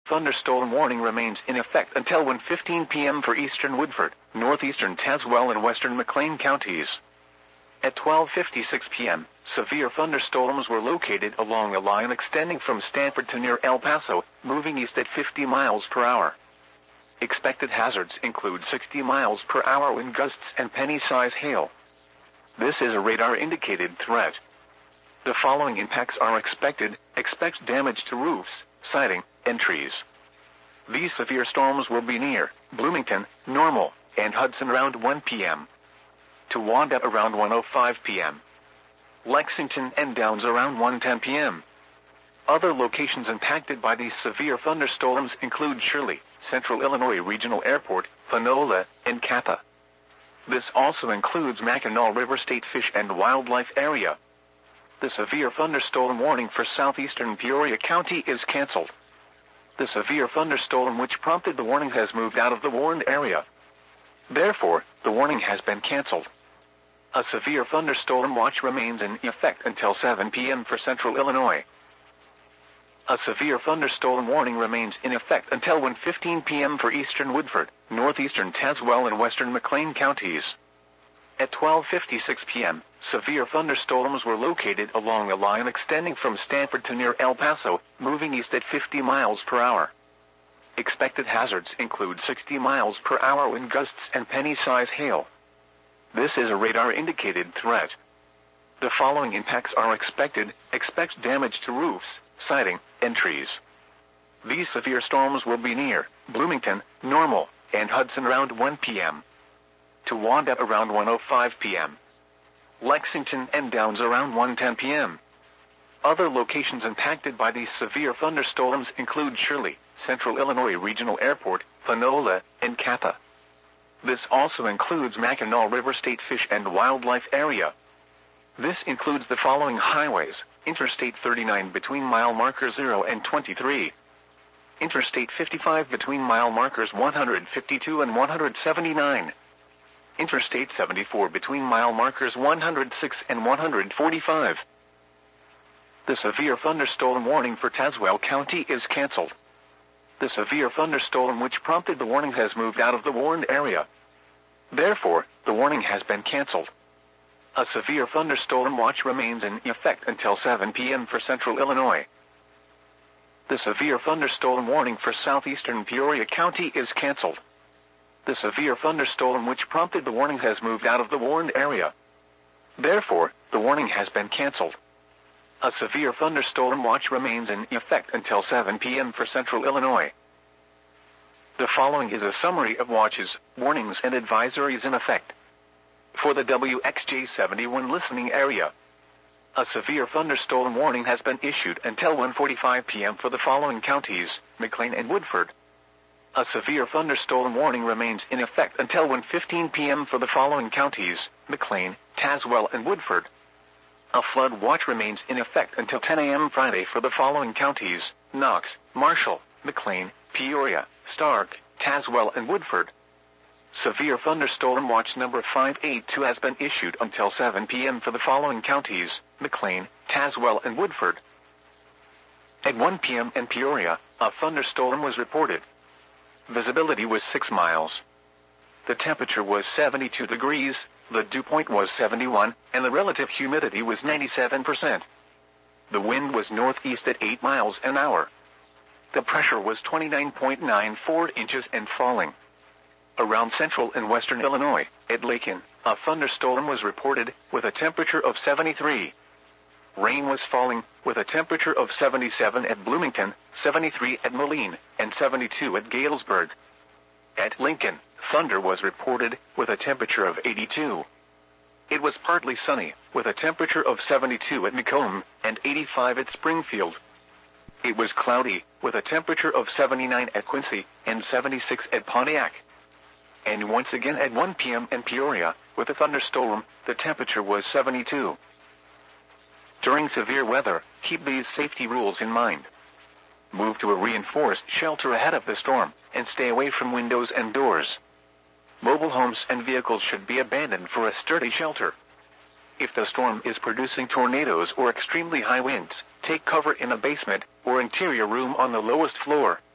thunderstorm warning remains in effect until 1:15 p.m. for eastern Woodford, northeastern Tazewell and western McLean counties. At 12:56 p.m., severe thunderstorms were located along a line extending from Stanford to near El Paso, moving east at 50 miles per hour. Expected hazards include 60 miles per hour wind gusts and penny-size hail. This is a radar-indicated threat. The following impacts are expected. Expect damage to roofs, siding, and trees. These severe storms will be near Bloomington, Normal, and Hudson around 1 p.m. Towanda around 1:05 p.m. Lexington and Downs around 1:10 p.m. Other locations impacted by these severe thunderstorms include Shirley, Central Illinois Regional Airport, Panola, and Kappa. This also includes Mackinac River State Fish and Wildlife Area. The severe thunderstorm warning for southeastern Peoria County is canceled. The severe thunderstorm which prompted the warning has moved out of the warned area. Therefore, the warning has been canceled. A severe thunderstorm watch remains in effect until 7 p.m. for central Illinois. A severe thunderstorm warning remains in effect until 1:15 p.m. for eastern Woodford, northeastern Tazewell and western McLean counties. At 12:56 p.m., severe thunderstorms were located along a line extending from Stanford to near El Paso, moving east at 50 miles per hour. Expected hazards include 60 miles per hour wind gusts and penny-size hail. This is a radar-indicated threat. The following impacts are expected. Expect damage to roofs, siding, and trees. These severe storms will be near Bloomington, Normal, and Hudson around 1 p.m. Towanda around 1:05 p.m. Lexington and Downs around 1:10 p.m. Other locations impacted by these severe thunderstorms include Shirley, Central Illinois Regional Airport, Panola, and Kappa. This also includes Mackinac River State Fish and Wildlife Area. This includes the following highways: Interstate 39 between mile markers 0 and 23. Interstate 55 between mile markers 152 and 179. Interstate 74 between mile markers 106 and 145. The severe thunderstorm warning for Tazewell County is canceled. The severe thunderstorm which prompted the warning has moved out of the warned area. Therefore, the warning has been canceled. A severe thunderstorm watch remains in effect until 7 p.m. for central Illinois. The severe thunderstorm warning for southeastern Peoria County is canceled. The severe thunderstorm which prompted the warning has moved out of the warned area. Therefore, the warning has been canceled. A severe thunderstorm watch remains in effect until 7 p.m. for central Illinois. The following is a summary of watches, warnings, and advisories in effect. For the WXJ71 listening area, a severe thunderstorm warning has been issued until 1:45 p.m. for the following counties: McLean and Woodford. A severe thunderstorm warning remains in effect until 1:15 p.m. for the following counties: McLean, Tazewell, and Woodford. A flood watch remains in effect until 10 a.m. Friday for the following counties: Knox, Marshall, McLean, Peoria, Stark, Tazewell, and Woodford. Severe thunderstorm watch number 582 has been issued until 7 p.m. for the following counties: McLean, Tazewell, and Woodford. At 1 p.m. in Peoria, a thunderstorm was reported. Visibility was 6 miles. The temperature was 72 degrees, the dew point was 71, and the relative humidity was 97%. The wind was northeast at 8 miles an hour. The pressure was 29.94 inches and falling. Around central and western Illinois, at Lakin, a thunderstorm was reported, with a temperature of 73. Rain was falling, with a temperature of 77 at Bloomington, 73 at Moline, and 72 at Galesburg. At Lincoln, thunder was reported, with a temperature of 82. It was partly sunny, with a temperature of 72 at Macomb, and 85 at Springfield. It was cloudy, with a temperature of 79 at Quincy, and 76 at Pontiac. And once again at 1 p.m. in Peoria, with a thunderstorm, the temperature was 72. During severe weather, keep these safety rules in mind. Move to a reinforced shelter ahead of the storm, and stay away from windows and doors. Mobile homes and vehicles should be abandoned for a sturdy shelter. If the storm is producing tornadoes or extremely high winds, take cover in a basement or interior room on the lowest floor.